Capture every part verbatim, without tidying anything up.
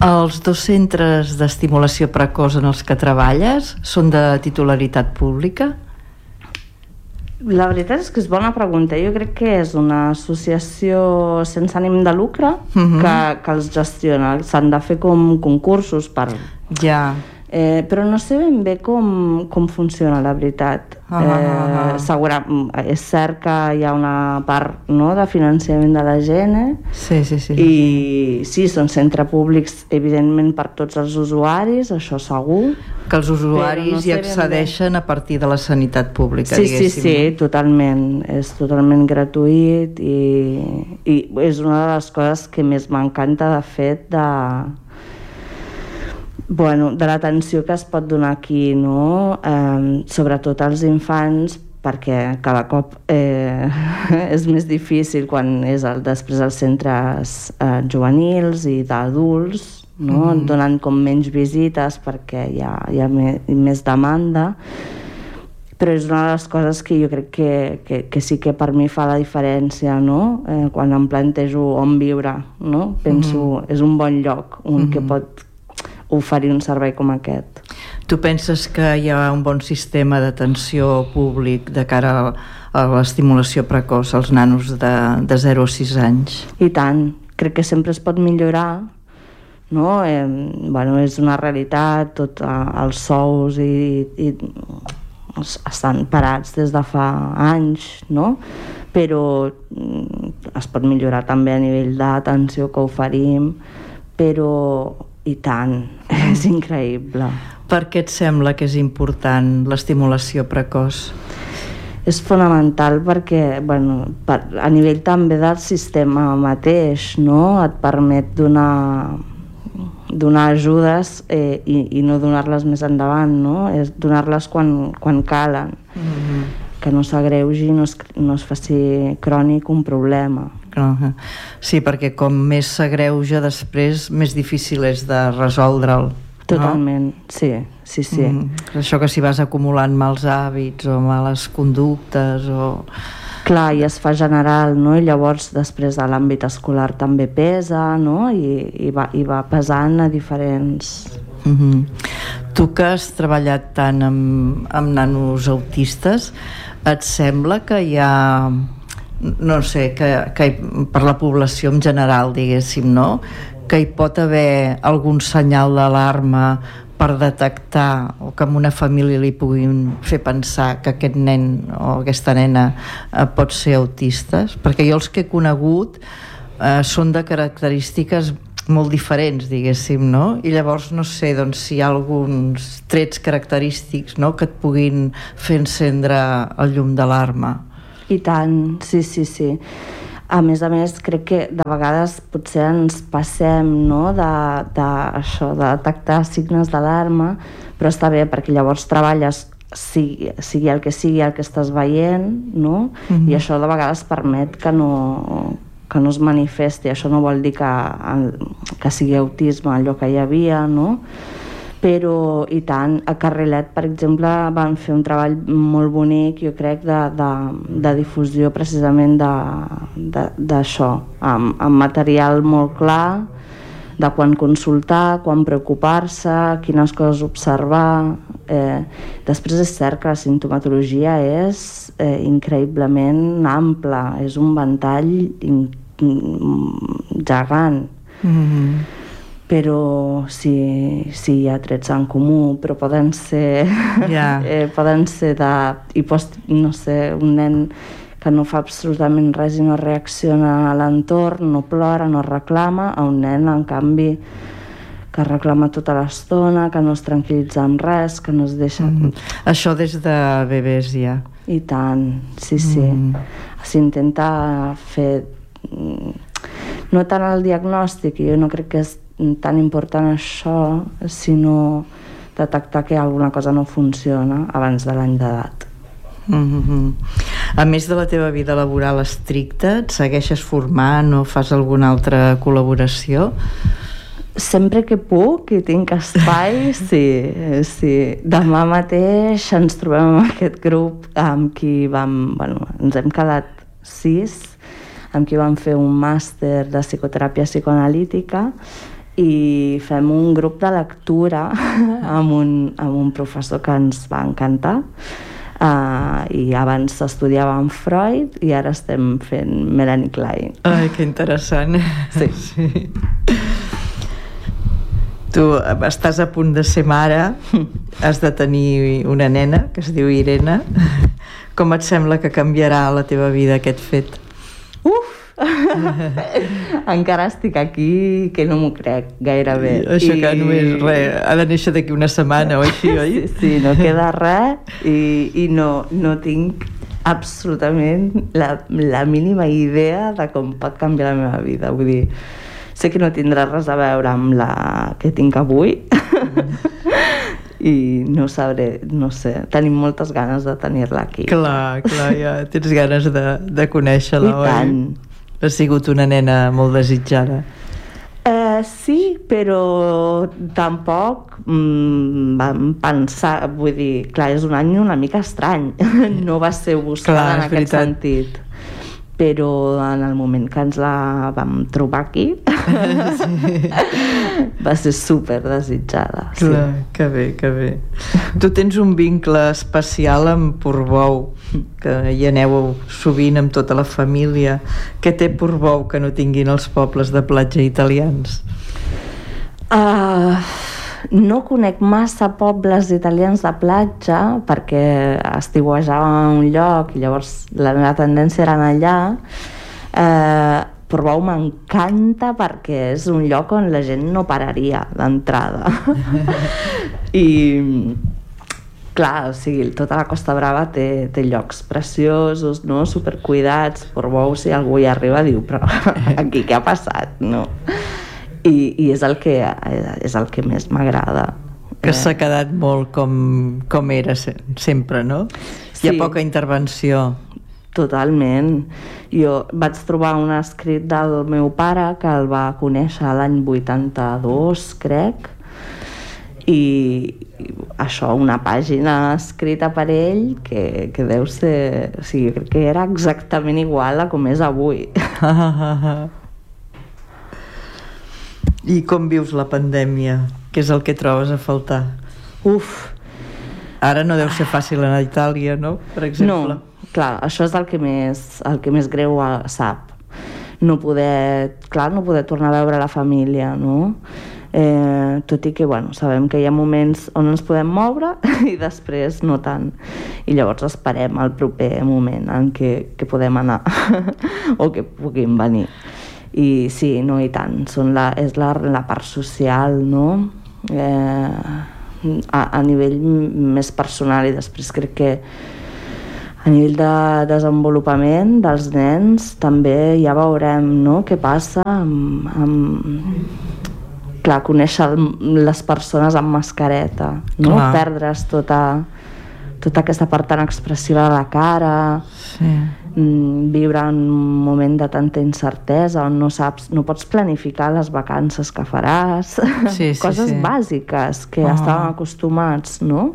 Els dos centres d'estimulació precoç en els que treballes són de titularitat pública? La veritat és que és bona pregunta. Jo crec que és una associació sense ànim de lucre uh-huh. que, que els gestiona. S'han de fer com concursos per... Ja... Eh, però no sé ben bé com, com funciona, la veritat. Ah, eh, ah, ah. Segura, és cert que hi ha una part, no, de finançament de la gent, eh? Sí, sí, sí. I sí, són centres públics, evidentment, per tots els usuaris, això segur. Que els usuaris no hi accedeixen a partir de la sanitat pública, sí, diguéssim. Sí, sí, totalment. És totalment gratuït i, i és una de les coses que més m'encanta, de fet, de... Bueno, de l'atenció que es pot donar aquí, no? Eh, sobretot als infants, perquè cada cop eh, és més difícil quan és el, després els centres eh, juvenils i d'adults, no? Mm. Donen com menys visites perquè hi ha, hi ha me, més demanda, però és una de les coses que jo crec que, que, que sí que per mi fa la diferència, no? Eh, quan em plantejo on viure, no? Penso, mm. és un bon lloc on mm. que pot oferir un servei com aquest. Tu penses que hi ha un bon sistema d'atenció públic de cara a, a l'estimulació precoç als nanos de, de zero a sis anys? I tant, crec que sempre es pot millorar, no? Eh, bueno, és una realitat, tot eh, els sous i, i estan parats des de fa anys, no? Però mm, es pot millorar també a nivell d'atenció que oferim, però i tant, és increïble. Per què et sembla que és important l'estimulació precoç? És fonamental perquè, bueno, per, a nivell també del sistema mateix, no? Et permet donar, donar ajudes eh, i, i no donar-les més endavant, no? És donar-les quan, quan calen. Mm-hmm. Que no s'agreugi, no es, no es faci crònic un problema. Sí, perquè com més s'agreuja després, més difícil és de resoldre'l. Totalment, no? sí, sí, sí. Mm, això que si vas acumulant mals hàbits o males conductes o... Clar, i es fa general, no? I llavors després de l'àmbit escolar també pesa, no? I, i, va, i va pesant a diferents... Mm-hmm. Tu que has treballat tant amb, amb nanos autistes, et sembla que hi ha, no sé, que, que per la població en general, diguéssim, no? Que hi pot haver algun senyal d'alarma per detectar o que en una família li puguin fer pensar que aquest nen o aquesta nena eh, pot ser autistes? Perquè jo els que he conegut eh, són de característiques molt diferents, diguéssim, no? I llavors no sé, doncs, si hi ha alguns trets característics, no?, que et puguin fer encendre el llum d'alarma. I tant, sí, sí, sí. A més a més, crec que de vegades potser ens passem, no?, de, de, això, de detectar signes d'alarma, però està bé perquè llavors treballes sigui, sigui el que sigui el que estàs veient, no? Mm-hmm. I això de vegades permet que no... que no es manifesti. Això no vol dir que, que sigui autisme allò que hi havia, no? Però, i tant, a Carrilet, per exemple, van fer un treball molt bonic, jo crec, de, de, de difusió precisament d'això, amb, amb material molt clar, de quan consultar, quan preocupar-se, quines coses observar. Eh, després és cert que la simptomatologia és eh, increïblement ampla, és un ventall increïble, gegant. Mm-hmm. Però sí, sí, hi ha trets en comú, però poden ser yeah. eh, poden ser de i post, no sé, un nen que no fa absolutament res i no reacciona a l'entorn, no plora, no reclama, a un nen en canvi que reclama tota l'estona, que no es tranquil·litza amb res, que no es deixa... Mm. Això des de bebès ja. I tant, sí, sí. Mm. S'intenta fer no tant el diagnòstic, jo no crec que és tan important això, sinó detectar que alguna cosa no funciona abans de l'any d'edat. Mm-hmm. A més de la teva vida laboral estricta, et segueixes formant o fas alguna altra col·laboració? Sempre que puc i tinc espai, sí, sí. Demà mateix ens trobem amb aquest grup amb qui vam, bueno, ens hem quedat sis, amb qui vam fer un màster de psicoteràpia psicoanalítica i fem un grup de lectura amb un, amb un professor que ens va encantar. Uh, i abans estudiàvem Freud i ara estem fent Melanie Klein. Ai, que interessant. Sí. Sí. Tu estàs a punt de ser mare, has de tenir una nena que es diu Irene. Com et sembla que canviarà la teva vida aquest fet? Uf! Encara estic aquí que no m'ho crec gairebé. Això I... que només res, ha de néixer d'aquí una setmana o així, oi? Sí, sí, no queda res i, i no, no tinc absolutament la, la mínima idea de com pot canviar la meva vida. Vull dir, sé que no tindrà res a veure amb la que tinc avui i no sabré, no sé, tenim moltes ganes de tenir-la aquí. Clar, clar, ja tens ganes de, de conèixer-la, oi? I tant. Ha sigut una nena molt desitjada. Eh, sí, però tampoc mm, vam pensar, vull dir, clar, és un any una mica estrany, no va ser buscada clar, en aquest veritat. Sentit. Però en el moment que ens la vam trobar aquí sí. va ser super desitjada. Clar, sí. Que bé, que bé. Tu tens un vincle especial amb Portbou, que hi aneu sovint amb tota la família. Què té Portbou que no tinguin els pobles de platja italians? Uh, no conec massa pobles italians de platja perquè estiuejava a un lloc i llavors la meva tendència era anar allà. eh, Portbou m'encanta perquè és un lloc on la gent no pararia d'entrada i clar, o sigui, tota la Costa Brava té, té llocs preciosos, no? Supercuidats. Portbou, si algú hi arriba diu però aquí què ha passat, no? I, i és el que és el que més m'agrada. Que s'ha quedat molt com, com era sempre, no? Sí. Hi ha poca intervenció. Totalment. Jo vaig trobar un escrit del meu pare que el va conèixer l'any vuitanta-dos, crec, i això, una pàgina escrita per ell que, que deu ser, o sigui, crec que era exactament igual a com és avui. I com vius la pandèmia? Què és el que trobes a faltar? Uf! Ara no deu ser fàcil anar a Itàlia, no? Per exemple. No, clar, això és el que més, el que més greu sap. No poder, clar, no poder tornar a veure la família, no? Eh, tot i que, bueno, sabem que hi ha moments on ens podem moure i després no tant. I llavors esperem el proper moment en què, que podem anar o que puguin venir. I sí, no, i tant, són la, és la, la part social, no? Eh, a, a nivell més personal, i després crec que a nivell de desenvolupament dels nens també ja veurem, no?, què passa amb, amb... clar, conèixer les persones amb mascareta, no? Clar. Perdre's tota, tota aquesta part tan expressiva de la cara. Sí. Viure en un moment de tanta incertesa on no saps, no pots planificar les vacances que faràs, sí, sí, coses sí. bàsiques que oh. estàvem acostumats, no?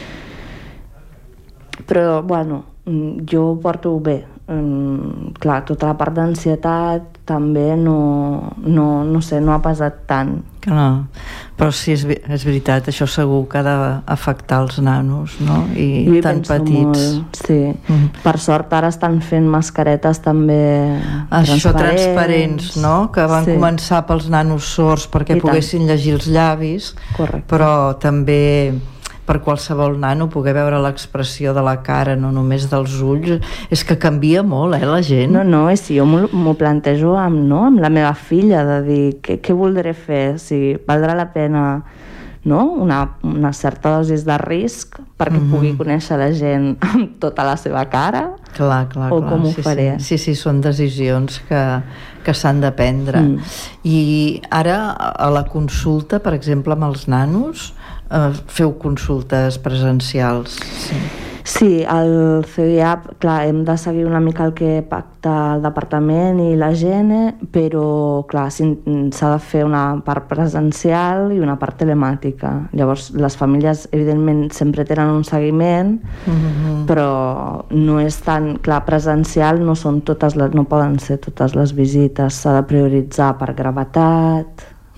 Però, bueno, jo ho porto bé. Um, clar, tota la part d'ansietat també no, no, no sé, no ha pesat tant. Que no, però sí, és, és veritat, això segur que ha d'afectar els nanos, no? I, I tan petits. Molt, sí. Mm. Per sort ara estan fent mascaretes també això, transparents. transparents, no? Que van sí. començar pels nanos sords perquè I poguessin tant. llegir els llavis. Correcte. Però també per qualsevol nano poder veure l'expressió de la cara, no només dels ulls, és que canvia molt, eh, la gent. No, no, és si jo m'ho plantejo amb, no, amb la meva filla, de dir, què, què voldré fer? Si valdrà la pena, no?, una, una certa dosis de risc perquè mm-hmm. pugui conèixer la gent amb tota la seva cara? Clar, clar, o clar. com ho sí, faré? Sí, sí, sí, són decisions que, que s'han de prendre. Mm. I ara, a la consulta, per exemple, amb els nanos, Uh, feu consultes presencials? Sí, sí, el C I A P, clar, hem de seguir una mica el que pacta el departament i la G N, però clar, s'ha de fer una part presencial i una part telemàtica. Llavors les famílies evidentment sempre tenen un seguiment, mm-hmm. però no és tan clar, presencial no són totes les, no poden ser totes les visites, s'ha de prioritzar per gravetat,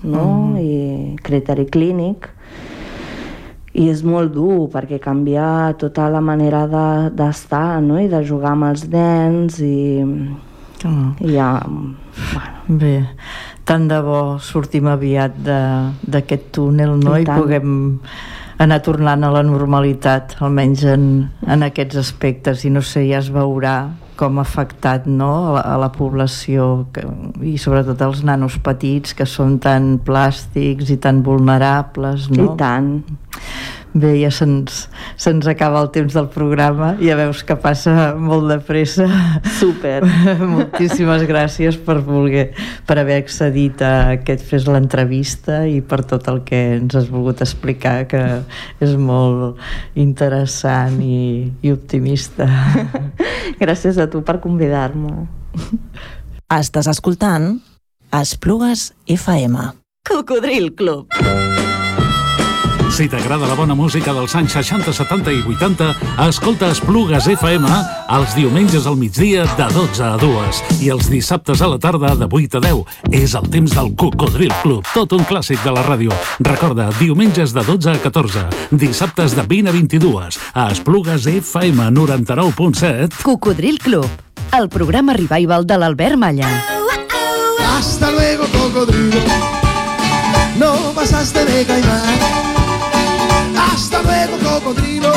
no? Mm. I criteri clínic, i és molt dur perquè canvia tota la manera d'estar, de, no? I de jugar amb els nens i, mm. i ja... Bueno. Bé, tant de bo sortim aviat d'aquest túnel, no? I, I puguem anar tornant a la normalitat, almenys en, en aquests aspectes, i no sé, ja es veurà com ha afectat, no? a, la, a la població que, i sobretot als nanos petits, que són tan plàstics i tan vulnerables, no? I tant. Bé, ja se'ns se'ns acaba el temps del programa, ja veus que passa molt de pressa. Súper. Moltíssimes gràcies per voler, per haver accedit a que et fes l'entrevista i per tot el que ens has volgut explicar, que és molt interessant i, i optimista. Gràcies a tu per convidar-me. Estàs escoltant Esplugues F M. Cocodril Club. Si t'agrada la bona música dels anys seixanta, setanta i vuitanta, escolta Esplugues F M els diumenges al migdia de dotze a dues i els dissabtes a la tarda de vuit a deu. És el temps del Cocodril Club, tot un clàssic de la ràdio. Recorda, diumenges de dotze a catorze, dissabtes de vint a vint-i-dues, a Esplugues F M noranta-nou punt set. Cocodril Club, el programa revival de l'Albert Malla. Hasta luego, cocodrilo. No pasaste de caimán. Hasta luego, cocodrilo.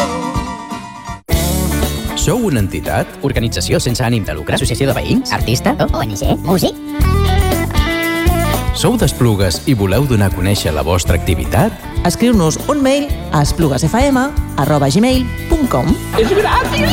Sou una entitat? Organització sense ànim de lucre? Associació de veïns? Artista? O N G? Músic? Sou d'Esplugues i voleu donar a conèixer la vostra activitat? Escriu-nos un mail a espluguesfm arroba gmail punt com. És gratis!